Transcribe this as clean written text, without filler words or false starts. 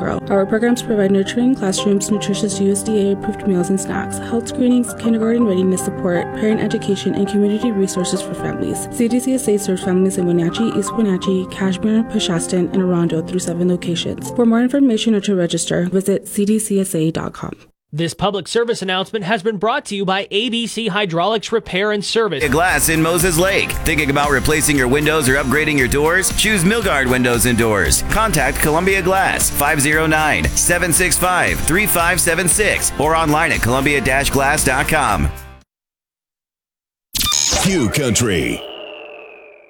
grow. Our programs provide nurturing classrooms, nutritious USDA-approved meals and snacks, health screenings, kindergarten readiness support, parent education, and community resources for families. CDCSA serves families in Wenatchee, East Wenatchee, Cashmere, Peshastin, and Arundel through 7 locations. For more information or to register, visit cdcsa.com. This public service announcement has been brought to you by ABC Hydraulics Repair and Service. Glass in Moses Lake. Thinking about replacing your windows or upgrading your doors? Choose Milgard Windows and Doors. Contact Columbia Glass 509-765-3576 or online at columbia-glass.com. Q Country.